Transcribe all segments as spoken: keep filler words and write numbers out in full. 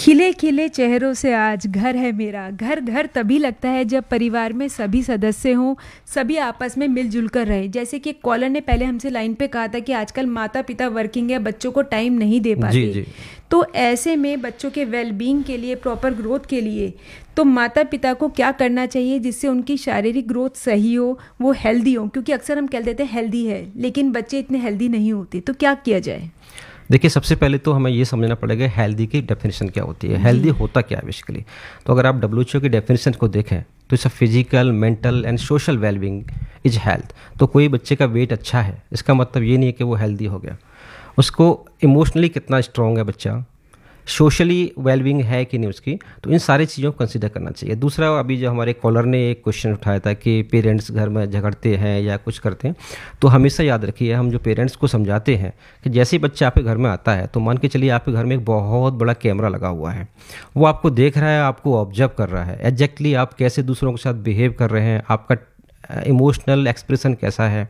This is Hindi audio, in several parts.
खिले खिले चेहरों से आज घर है मेरा। घर घर तभी लगता है जब परिवार में सभी सदस्य हों, सभी आपस में मिलजुल कर रहें। जैसे कि कॉलर ने पहले हमसे लाइन पे कहा था कि आजकल माता पिता वर्किंग है, बच्चों को टाइम नहीं दे पाते। जी जी तो ऐसे में बच्चों के वेलबींग के लिए, प्रॉपर ग्रोथ के लिए, तो माता पिता को क्या करना चाहिए जिससे उनकी शारीरिक ग्रोथ सही हो, वो हेल्दी हो? क्योंकि अक्सर हम कह देते हैं हेल्दी है, लेकिन बच्चे इतने हेल्दी नहीं होते। तो क्या किया जाए? देखिए, सबसे पहले तो हमें ये समझना पड़ेगा हेल्दी की डेफिनेशन क्या होती है, हेल्दी होता क्या है बेसिकली। तो अगर आप डब्ल्यू एच ओ की डेफिनेशन को देखें तो it's physical, mental and social wellbeing is health. तो कोई बच्चे का वेट अच्छा है, इसका मतलब ये नहीं है कि वो हेल्दी हो गया। उसको इमोशनली कितना स्ट्रॉन्ग है बच्चा, सोशली वेलबींग है कि नहीं उसकी, तो इन सारी चीज़ों को कंसिडर करना चाहिए। दूसरा, अभी जो हमारे कॉलर ने एक क्वेश्चन उठाया था कि पेरेंट्स घर में झगड़ते हैं या कुछ करते हैं, तो हमेशा याद रखिए, हम जो पेरेंट्स को समझाते हैं कि जैसे ही बच्चा आपके घर में आता है तो मान के चलिए आपके घर में एक बहुत बड़ा कैमरा लगा हुआ है, वो आपको देख रहा है, आपको ऑब्जर्व कर रहा है एग्जैक्टली आप कैसे दूसरों के साथ बिहेव कर रहे हैं, आपका इमोशनल एक्सप्रेशन कैसा है,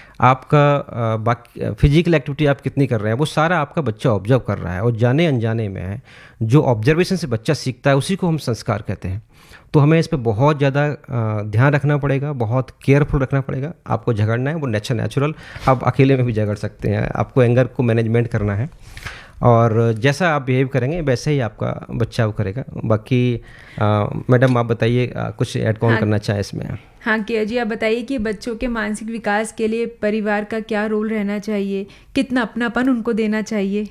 आपका बाकी फिजिकल एक्टिविटी आप कितनी कर रहे हैं, वो सारा आपका बच्चा ऑब्जर्व कर रहा है। और जाने अनजाने में है, जो ऑब्जर्वेशन से बच्चा सीखता है उसी को हम संस्कार कहते हैं। तो हमें इस पर बहुत ज़्यादा ध्यान रखना पड़ेगा, बहुत केयरफुल रखना पड़ेगा। आपको झगड़ना है वो नेचर नेचुरल, आप अकेले में भी झगड़ सकते हैं, आपको एंगर को मैनेजमेंट करना है और जैसा आप बिहेव करेंगे वैसे ही आपका बच्चा वो करेगा। बाकी मैडम आप बताइए, कुछ ऐड ऑन हाँ, करना चाहें इसमें? हाँ किया जी, आप बताइए कि बच्चों के मानसिक विकास के लिए परिवार का क्या रोल रहना चाहिए, कितना अपनापन उनको देना चाहिए?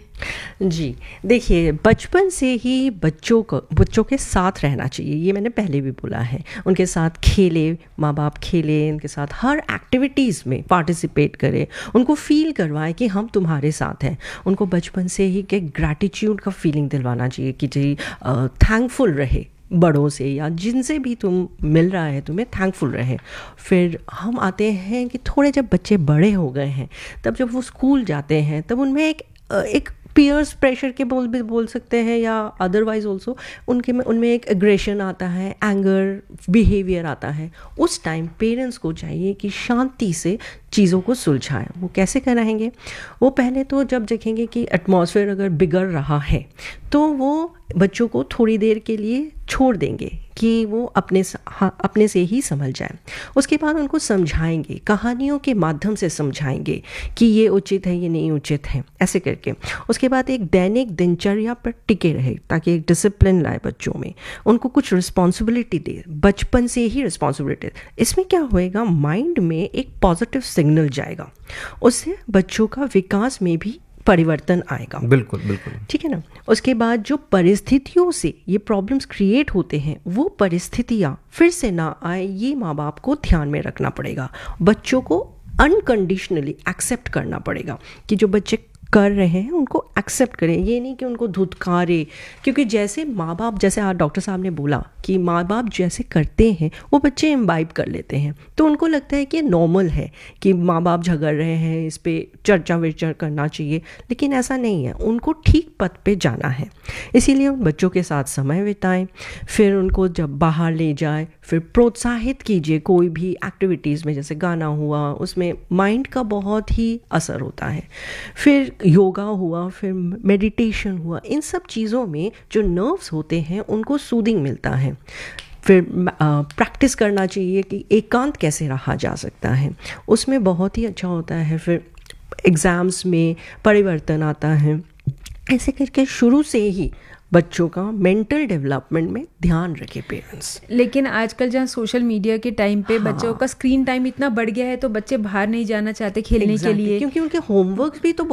जी देखिए, बचपन से ही बच्चों को बच्चों के साथ रहना चाहिए। ये मैंने पहले भी बोला है, उनके साथ खेले, माँ बाप खेले, उनके साथ हर एक्टिविटीज़ में पार्टिसिपेट करें, उनको फील करवाएं कि हम तुम्हारे साथ हैं। उनको बचपन से ही के ग्रैटिट्यूड का फीलिंग दिलवाना चाहिए कि जी थैंकफुल रहे बड़ों से या जिनसे भी तुम मिल रहा है, तुम्हें थैंकफुल रहे। फिर हम आते हैं कि थोड़े जब बच्चे बड़े हो गए हैं, तब जब वो स्कूल जाते हैं, तब उनमें एक एक पीयर्स प्रेशर के बोल भी बोल सकते हैं या अदरवाइज ऑल्सो उनके में उनमें एक एग्रेशन आता है, एंगर बिहेवियर आता है। उस टाइम पेरेंट्स को चाहिए कि शांति से चीज़ों को सुलझाएं। वो कैसे कराएंगे? वो पहले तो जब देखेंगे कि एटमॉस्फेयर अगर बिगड़ रहा है तो वो बच्चों को थोड़ी देर के लिए छोड़ देंगे कि वो अपने हाँ, अपने से ही संभल जाए। उसके बाद उनको समझाएंगे, कहानियों के माध्यम से समझाएंगे कि ये उचित है, ये नहीं उचित है, ऐसे करके। उसके बाद एक दैनिक दिनचर्या पर टिके रहे ताकि एक डिसिप्लिन लाए बच्चों में, उनको कुछ रिस्पॉन्सिबिलिटी दे, बचपन से ही रिस्पॉन्सिबिलिटी। इसमें क्या होएगा, माइंड में एक पॉजिटिव सिग्नल जाएगा, उससे बच्चों का विकास में भी परिवर्तन आएगा। बिल्कुल बिल्कुल, ठीक है ना। उसके बाद जो परिस्थितियों से ये प्रॉब्लम्स क्रिएट होते हैं, वो परिस्थितियाँ फिर से ना आए, ये माँ बाप को ध्यान में रखना पड़ेगा। बच्चों को अनकंडीशनली एक्सेप्ट करना पड़ेगा कि जो बच्चे कर रहे हैं उनको एक्सेप्ट करें, ये नहीं कि उनको धुतकारे। क्योंकि जैसे माँ बाप, जैसे आज डॉक्टर साहब ने बोला कि माँ बाप जैसे करते हैं वो बच्चे इम्बाइब कर लेते हैं, तो उनको लगता है कि नॉर्मल है कि माँ बाप झगड़ रहे हैं, इस पर चर्चा विर्चा करना चाहिए। लेकिन ऐसा नहीं है, उनको ठीक पथ पे जाना है। इसीलिए उन बच्चों के साथ समय बिताएं, फिर उनको जब बाहर ले जाए, फिर प्रोत्साहित कीजिए कोई भी एक्टिविटीज़ में, जैसे गाना हुआ, उसमें माइंड का बहुत ही असर होता है। फिर योगा हुआ, फिर मेडिटेशन हुआ, इन सब चीज़ों में जो नर्व्स होते हैं उनको सूदिंग मिलता है। फिर प्रैक्टिस करना चाहिए कि एकांत कैसे रहा जा सकता है, उसमें बहुत ही अच्छा होता है। फिर एग्ज़ाम्स में परिवर्तन आता है। ऐसे करके शुरू से ही बच्चों का मेंटल डेवलपमेंट में ध्यान रखे पेरेंट्स। लेकिन आजकल जहाँ सोशल मीडिया के टाइम पे हाँ। बच्चों का स्क्रीन टाइम इतना बढ़ गया है, तो बच्चे बाहर नहीं जाना चाहते खेलने exactly. के लिए, क्योंकि उनके होमवर्क भी तो